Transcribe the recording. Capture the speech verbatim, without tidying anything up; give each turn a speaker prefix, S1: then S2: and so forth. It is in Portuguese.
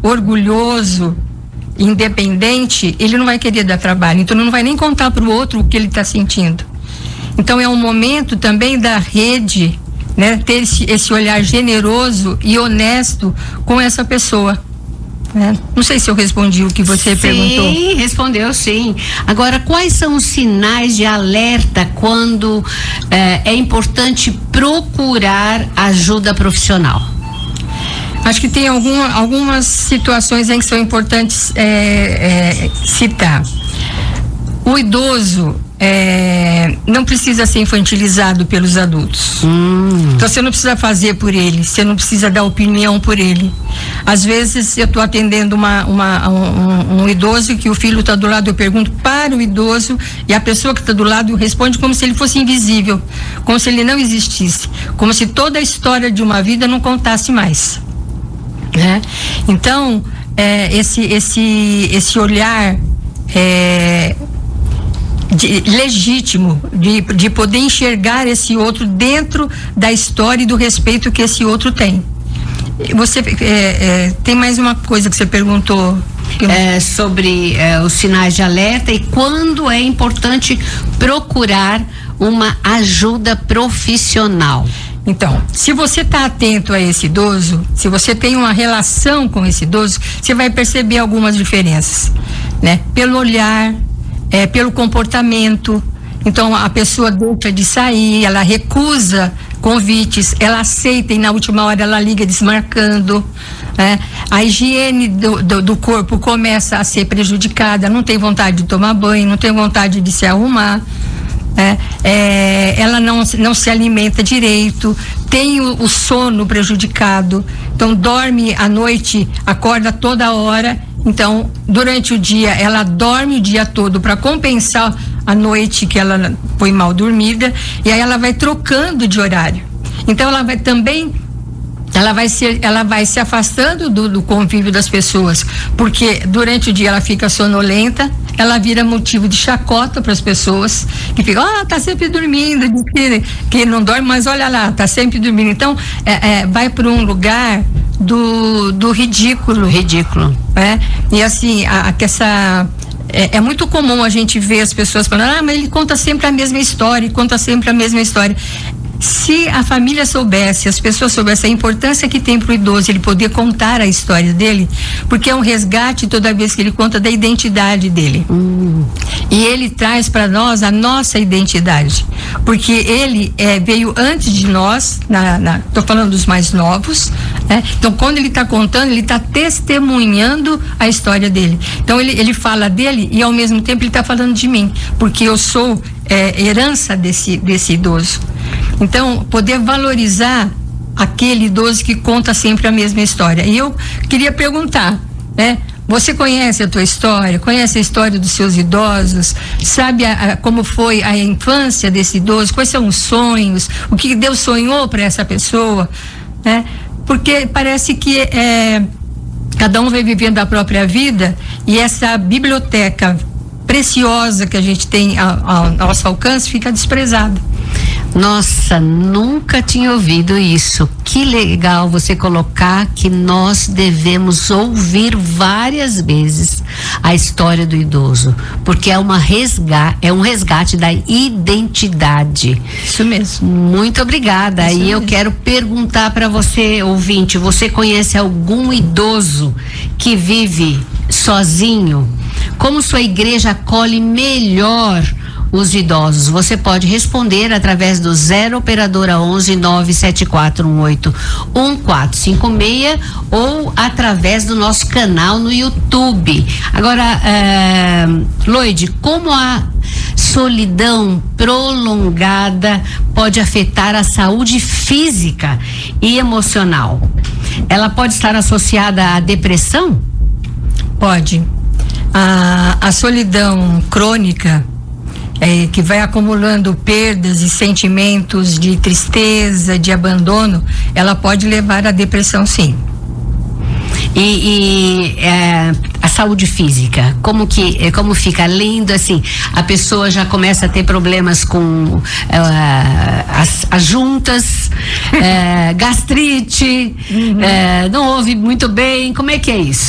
S1: orgulhoso, independente, ele não vai querer dar trabalho, então não vai nem contar para o outro o que ele está sentindo. Então é um momento também da rede, né, ter esse, esse olhar generoso e honesto com essa pessoa. Né? Não sei se eu respondi o que você
S2: sim,
S1: perguntou.
S2: Sim, respondeu sim. Agora, quais são os sinais de alerta quando eh, é importante procurar ajuda profissional?
S1: Acho que tem alguma, algumas situações em que são importantes é, é, citar. O idoso é, não precisa ser infantilizado pelos adultos. Hum. Então você não precisa fazer por ele, você não precisa dar opinião por ele. Às vezes eu estou atendendo uma, uma, um, um idoso que o filho está do lado, eu pergunto para o idoso e a pessoa que está do lado responde como se ele fosse invisível, como se ele não existisse, como se toda a história de uma vida não contasse mais. Né? Então, é, esse, esse, esse olhar é, de, legítimo de, de poder enxergar esse outro dentro da história e do respeito que esse outro tem. Você é, é, tem mais uma coisa que você perguntou?
S2: É, sobre é, os sinais de alerta e quando é importante procurar uma ajuda profissional.
S1: Então, se você está atento a esse idoso, se você tem uma relação com esse idoso, você vai perceber algumas diferenças, né? Pelo olhar, é, pelo comportamento. Então, a pessoa deixa de sair, ela recusa convites, ela aceita e na última hora ela liga desmarcando, né? A higiene do, do, do corpo começa a ser prejudicada, não tem vontade de tomar banho, não tem vontade de se arrumar. É, é, ela não, não se alimenta direito, tem o, o sono prejudicado, então dorme à noite, acorda toda hora, então durante o dia ela dorme o dia todo para compensar a noite que ela foi mal dormida, e aí ela vai trocando de horário, então ela vai também ela vai se, ela vai se afastando do, do convívio das pessoas, porque durante o dia ela fica sonolenta, ela vira motivo de chacota para as pessoas, que ficam, ah, tá sempre dormindo, que, que não dorme, mas olha lá, tá sempre dormindo. Então, é, é, vai para um lugar do, do ridículo.
S2: Ridículo.
S1: É? E assim, a, a, essa... É, é muito comum a gente ver as pessoas falando, ah, mas ele conta sempre a mesma história, conta sempre a mesma história. Se a família soubesse, as pessoas soubessem a importância que tem para o idoso ele poder contar a história dele, porque é um resgate toda vez que ele conta da identidade dele. Hum. E ele traz para nós a nossa identidade, porque ele é, veio antes de nós, na, na, tô falando dos mais novos, né? Então quando ele está contando, ele está testemunhando a história dele. Então ele, ele fala dele e ao mesmo tempo ele está falando de mim, porque eu sou é, herança desse, desse idoso. Então, poder valorizar aquele idoso que conta sempre a mesma história. E eu queria perguntar, né? Você conhece a tua história? Conhece a história dos seus idosos? Sabe a, a, como foi a infância desse idoso? Quais são os sonhos? O que Deus sonhou para essa pessoa? Né? Porque parece que é, cada um vai vivendo a própria vida e essa biblioteca preciosa que a gente tem ao, ao nosso alcance fica desprezada.
S2: Nossa, nunca tinha ouvido isso. Que legal você colocar que nós devemos ouvir várias vezes a história do idoso, porque é uma resgate, é um resgate da identidade.
S1: Isso mesmo.
S2: Muito obrigada. Isso e eu mesmo. Quero perguntar para você, ouvinte, você conhece algum idoso que vive sozinho? Como sua igreja acolhe melhor os idosos? Você pode responder através do zero operadora onze nove sete quatro um oito um quatro cinco seis ou através do nosso canal no YouTube. Agora, é, Loide, como a solidão prolongada pode afetar a saúde física e emocional? Ela pode estar associada à depressão?
S1: Pode. A, a solidão crônica, É, que vai acumulando perdas e sentimentos de tristeza, de abandono, ela pode levar à depressão, sim.
S2: E, e é, a saúde física, como que, como fica lindo assim, a pessoa já começa a ter problemas com é, as, as juntas, é, gastrite, uhum. é, não ouve muito bem, como é que é isso?